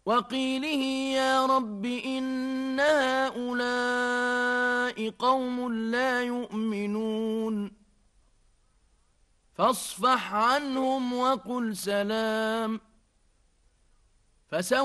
وقيله يا رب إن هؤلاء قوم لا يؤمنون فاصفح عنهم وقل سلام فسوف